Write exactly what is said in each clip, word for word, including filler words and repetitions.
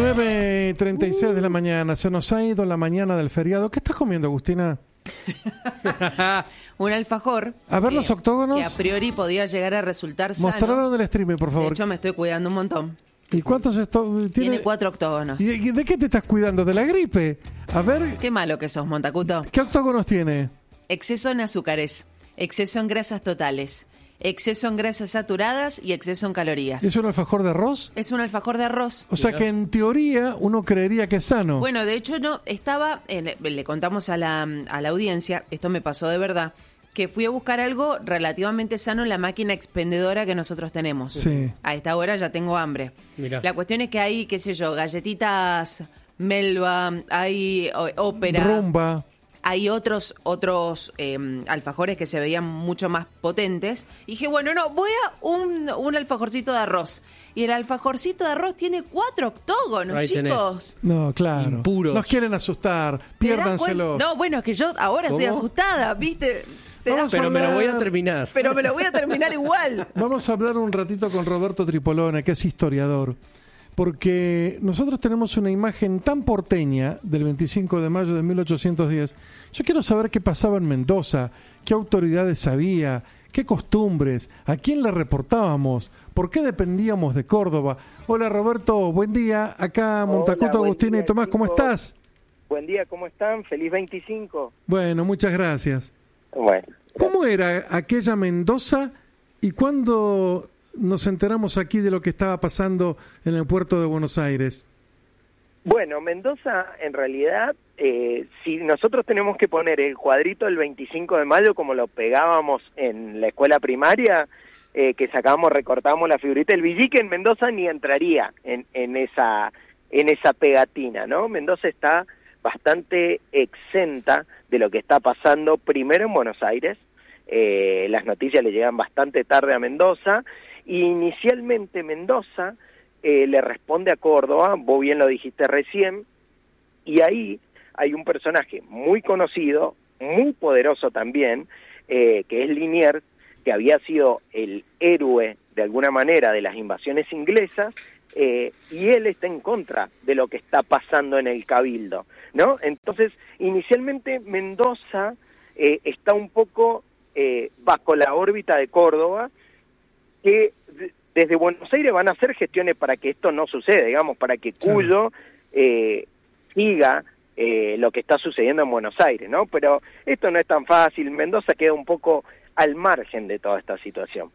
nueve y treinta y seis de la mañana, se nos ha ido la mañana del feriado. ¿Qué estás comiendo, Agustina? Un alfajor. A ver que, los octógonos. Que a priori podía llegar a resultar sano. Mostraron el streaming, por favor. De hecho, me estoy cuidando un montón. ¿Y cuántos esto tiene? Tiene cuatro octógonos. ¿Y de qué te estás cuidando? ¿De la gripe? A ver. Qué malo que sos, Montacuto. ¿Qué octógonos tiene? Exceso en azúcares, exceso en grasas totales, exceso en grasas saturadas y exceso en calorías. ¿Es un alfajor de arroz? Es un alfajor de arroz. O sea que en teoría uno creería que es sano. Bueno, de hecho no, estaba, en, le contamos a la, a la audiencia, esto me pasó de verdad, que fui a buscar algo relativamente sano en la máquina expendedora que nosotros tenemos. Sí. A esta hora ya tengo hambre. Mirá. La cuestión es que hay, qué sé yo, galletitas Melba, hay ó- ópera. Rumba. Hay otros otros eh, alfajores que se veían mucho más potentes. Y dije, bueno, no, voy a un, un alfajorcito de arroz. Y el alfajorcito de arroz tiene cuatro octógonos, Ahí chicos. No, claro. Impuros. Nos quieren asustar. ¿Te das Piérdanselo. cuenta? No, bueno, es que yo ahora estoy ¿Cómo? asustada, ¿viste? Te das Vamos a Pero me lo voy a hablar- terminar. Pero me lo voy a terminar igual. Vamos a hablar un ratito con Roberto Tripolone, que es historiador, porque nosotros tenemos una imagen tan porteña del veinticinco de mayo de mil ochocientos diez. Yo quiero saber qué pasaba en Mendoza, qué autoridades había, qué costumbres, a quién le reportábamos, por qué dependíamos de Córdoba. Hola Roberto, buen día. Acá Montacuto, buen Agustina día, y Tomás, ¿cómo chicos. estás? Buen día, ¿cómo están? Feliz veinticinco. Bueno, muchas gracias. Bueno, ¿Cómo era aquella Mendoza y cuándo nos enteramos aquí de lo que estaba pasando en el puerto de Buenos Aires? bueno, Mendoza, en realidad, eh, si nosotros tenemos que poner el cuadrito del veinticinco de mayo como lo pegábamos en la escuela primaria, eh, que sacábamos, recortábamos la figurita, el Villique en Mendoza ni entraría en, en esa en esa pegatina, ¿no? Mendoza está bastante exenta de lo que está pasando primero en Buenos Aires. Eh, las noticias le llegan bastante tarde a Mendoza, y inicialmente Mendoza eh, le responde a Córdoba, vos bien lo dijiste recién, y ahí hay un personaje muy conocido, muy poderoso también, eh, que es Liniers, que había sido el héroe de alguna manera de las invasiones inglesas, eh, y él está en contra de lo que está pasando en el Cabildo, ¿no? Entonces, inicialmente Mendoza eh, está un poco eh, bajo la órbita de Córdoba, que de- desde Buenos Aires van a hacer gestiones para que esto no suceda, digamos, para que Cuyo eh, siga eh, lo que está sucediendo en Buenos Aires, ¿no? Pero esto no es tan fácil. Mendoza queda un poco al margen de toda esta situación.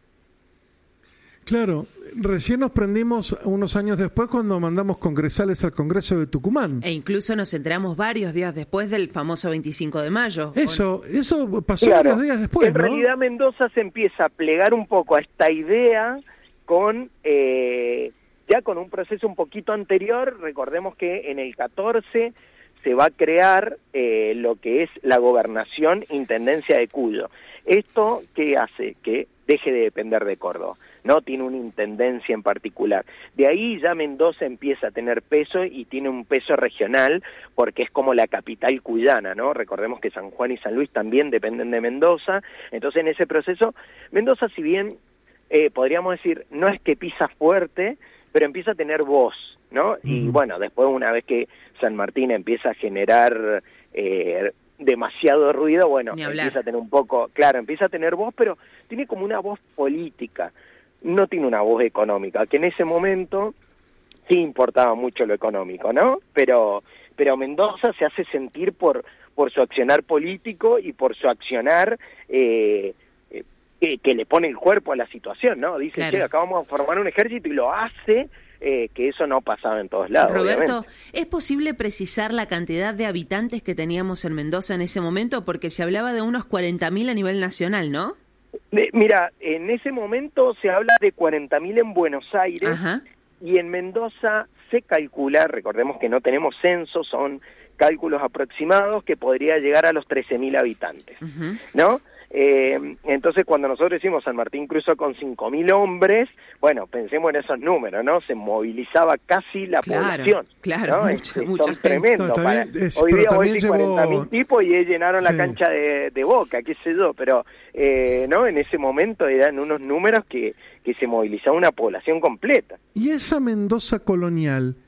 Claro, recién nos prendimos unos años después cuando mandamos congresales al Congreso de Tucumán. E incluso nos enteramos varios días después del famoso veinticinco de mayo. Eso, eso pasó Claro, varios días después, en ¿no? realidad Mendoza se empieza a plegar un poco a esta idea con eh, ya con un proceso un poquito anterior. Recordemos que en el catorce se va a crear eh, lo que es la gobernación intendencia de Cuyo. Esto que hace que deje de depender de Córdoba, no tiene una intendencia en particular. De ahí ya Mendoza empieza a tener peso, y tiene un peso regional porque es como la capital cuyana, ¿no? Recordemos que San Juan y San Luis también dependen de Mendoza. Entonces en ese proceso Mendoza, si bien eh, podríamos decir no es que pisa fuerte, pero empieza a tener voz, ¿no? Y bueno, después, una vez que San Martín empieza a generar eh, demasiado ruido, bueno, Ni hablar. empieza a tener un poco, claro, empieza a tener voz, pero tiene como una voz política, no tiene una voz económica, que en ese momento sí importaba mucho lo económico, ¿no? Pero pero Mendoza se hace sentir por por su accionar político y por su accionar eh, eh, que, que le pone el cuerpo a la situación, ¿no? Dice, Claro. che, acá vamos a formar un ejército, y lo hace, eh, que eso no pasaba en todos lados, Roberto, obviamente. ¿es posible precisar la cantidad de habitantes que teníamos en Mendoza en ese momento? Porque se hablaba de unos cuarenta mil a nivel nacional, ¿no? De- mira, en ese momento se habla de cuarenta mil en Buenos Aires, Ajá. y en Mendoza se calcula, recordemos que no tenemos censo, son cálculos aproximados, que podría llegar a los trece mil habitantes, Ujú. ¿no? Eh, entonces, cuando nosotros decimos San Martín cruzó con cinco mil hombres, bueno, pensemos en esos números, ¿no? Se movilizaba casi la Claro, población. claro, ¿no? mucha- Es- mucha son gente. tremendos. No, está para- bien, es- hoy pero día voy a también decir llevó- cuarenta mil tipos y llenaron la Sí. cancha de, de Boca, qué sé yo, pero eh, no, en ese momento eran unos números que, que se movilizaba una población completa. Y esa Mendoza colonial,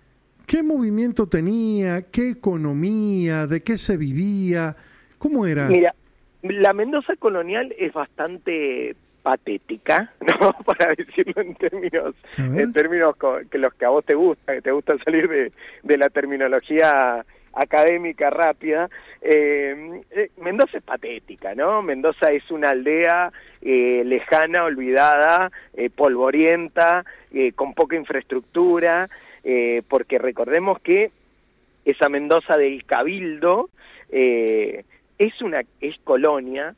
¿Qué movimiento tenía? ¿Qué economía? ¿De qué se vivía? ¿Cómo era? Mira, la Mendoza colonial es bastante patética, ¿no? Para decirlo en términos, en términos que los que a vos te gusta, que te gusta salir de, de la terminología académica rápida. Eh, eh, Mendoza es patética, ¿no? Mendoza es una aldea eh, lejana, olvidada, eh, polvorienta, eh, con poca infraestructura, eh, porque recordemos que esa Mendoza del Cabildo eh, es una es colonia.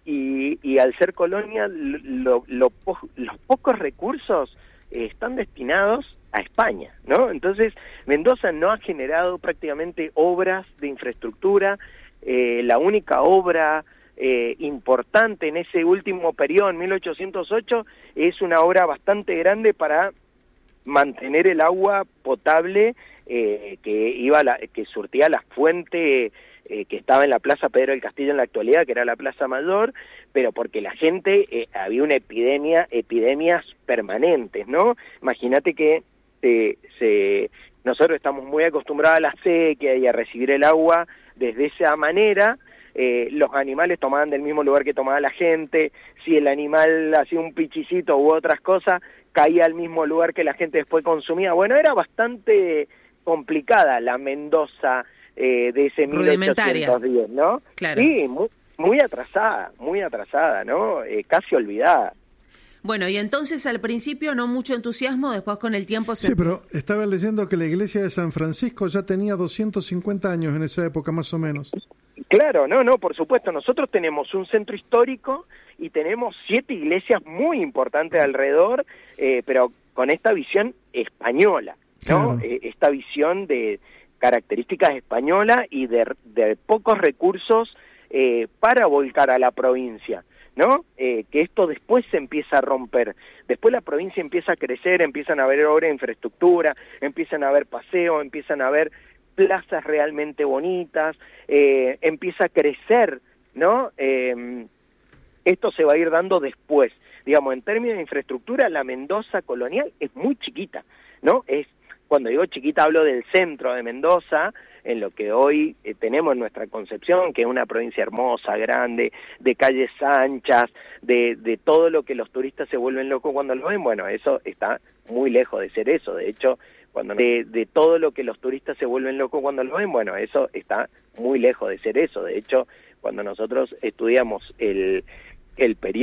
Y, y al ser colonia, lo, lo, los pocos recursos eh, están destinados a España, ¿no? Entonces, Mendoza no ha generado prácticamente obras de infraestructura. Eh, la única obra eh, importante en ese último periodo, en mil ochocientos ocho, es una obra bastante grande para mantener el agua potable eh, que iba a la, que surtía la fuente Eh, que estaba en la Plaza Pedro del Castillo en la actualidad, que era la Plaza Mayor, pero porque la gente, eh, había una epidemia, epidemias permanentes, ¿no? Imagínate que eh, se, nosotros estamos muy acostumbrados a la sequía y a recibir el agua desde esa manera. Eh, los animales tomaban del mismo lugar que tomaba la gente, si el animal hacía un pichicito u otras cosas, caía al mismo lugar que la gente después consumía. Bueno, era bastante complicada la Mendoza Eh, de ese mil ochocientos diez, ¿no? Claro. Sí, muy, muy atrasada, muy atrasada, ¿no? Eh, casi olvidada. Bueno, y entonces al principio no mucho entusiasmo, después con el tiempo se... Sí, pero estaba leyendo que la iglesia de San Francisco ya tenía doscientos cincuenta años en esa época, más o menos. Claro, no, no, por supuesto. Nosotros tenemos un centro histórico y tenemos siete iglesias muy importantes alrededor, eh, pero con esta visión española, ¿no? Claro. Eh, esta visión de características españolas y de, de pocos recursos eh, para volcar a la provincia, ¿no? Eh, que esto después se empieza a romper. Después la provincia empieza a crecer, empiezan a haber obras de infraestructura, empiezan a haber paseos, empiezan a haber plazas realmente bonitas, eh, empieza a crecer, ¿no? Eh, esto se va a ir dando después. Digamos, en términos de infraestructura, la Mendoza colonial es muy chiquita, ¿no? Es Cuando digo chiquita hablo del centro de Mendoza, en lo que hoy eh, tenemos en nuestra concepción, que es una provincia hermosa, grande, de calles anchas, de, de todo lo que los turistas se vuelven locos cuando lo ven. Bueno, eso está muy lejos de ser eso. De hecho, cuando de, de todo lo que los turistas se vuelven locos cuando lo ven, bueno, eso está muy lejos de ser eso. De hecho, cuando nosotros estudiamos el, el periodo